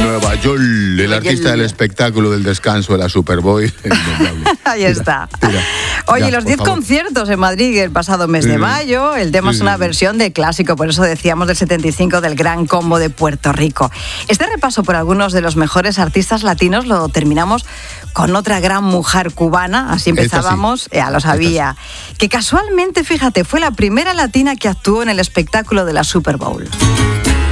Nueva York, el artista del espectáculo del descanso de la Superboy. Ahí está. Mira, Oye, ya, los 10 conciertos en Madrid el pasado mes de mayo, el tema es una versión de clásico, por eso decíamos del 75 del Gran Combo de Puerto Rico. Este repaso por algunos de los mejores artistas latinos lo terminamos con otra gran mujer cubana, así empezábamos, ya lo sabía, que casualmente, fíjate, fue la primera latina que actuó en el espectáculo de la Super Bowl.